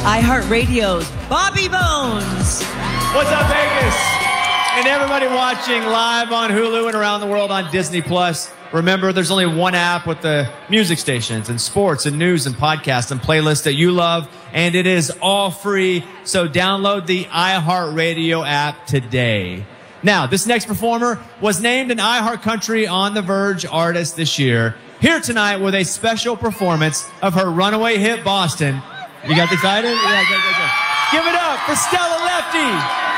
iHeartRadio's Bobby Bones. What's up, Vegas? And everybody watching live on Hulu and around the world on Disney+. Remember, there's only one app with the music stations and sports and news and podcasts and playlists that you love, and it is all free. So download the iHeartRadio app today. Now, this next performer was named an iHeartCountry On the Verge artist this year. Here tonight with a special performance of her runaway hit, Boston. You got excited? Yeah, go. Give it up for Stella Lefty.